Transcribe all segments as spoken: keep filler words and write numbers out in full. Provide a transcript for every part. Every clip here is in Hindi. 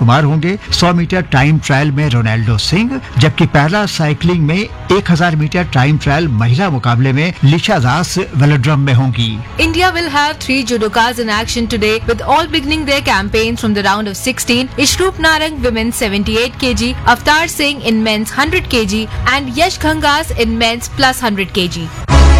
कुमार होंगे। सौ मीटर टाइम ट्रायल में रोनाल्डो सिंह, जबकि पैरा साइकिलिंग में एक हज़ार मीटर टाइम ट्रायल महिला मुकाबले में लिशा दास वेलोड्रम में होंगी। India will have three judokas in action today, with all beginning their campaigns from the round of sixteen. Ishrup Narang women's seventy-eight kilograms, Avtar Singh in men's one hundred kilograms, and Yash Ghangas in men's plus one hundred kilograms.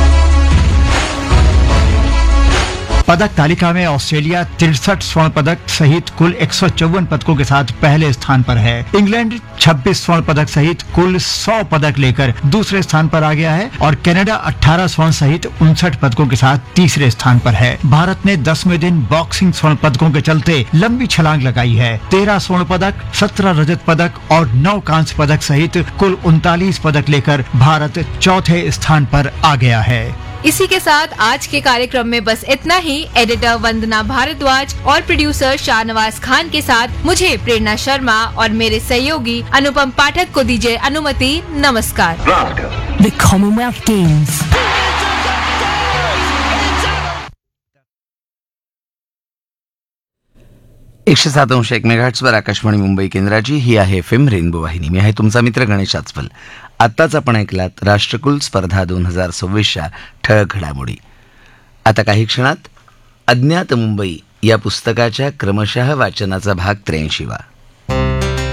पदक तालिका में ऑस्ट्रेलिया तिरसठ स्वर्ण पदक सहित कुल एक सौ चौवन पदकों के साथ पहले स्थान पर है। इंग्लैंड छब्बीस स्वर्ण पदक सहित कुल सौ पदक लेकर दूसरे स्थान पर आ गया है और कनाडा अठारह स्वर्ण सहित उनसठ पदकों के साथ तीसरे स्थान पर है। भारत ने दसवें दिन बॉक्सिंग स्वर्ण पदकों के चलते लंबी छलांग लगाई है। तेरह स्वर्ण पदक, सत्रह रजत पदक और नौ कांस्य पदक सहित कुल उनतालीस पदक लेकर भारत चौथे स्थान पर आ गया है। इसी के साथ आज के कार्यक्रम में बस इतना ही। एडिटर वंदना भारद्वाज और प्रोड्यूसर शाहनवाज खान के साथ मुझे प्रेरणा शर्मा और मेरे सहयोगी अनुपम पाठक को दीजिए अनुमति। नमस्कार। The Commonwealth Games. एकशे सात अंश एक मेगाहर्ट्झवर आकाशवाणी मुंबई केंद्राची ही आहे एफ एम रेनबो वाहिनी. मी आहे तुमचा मित्र गणेश आचपल. आत्ताच आपण ऐकलात राष्ट्रकुल स्पर्धा दोन हजार सव्वीसच्या ठळक घडामोडी. आता काही क्षणात अज्ञात मुंबई या पुस्तकाच्या क्रमशः वाचनाचा भाग त्र्याऐंशी वा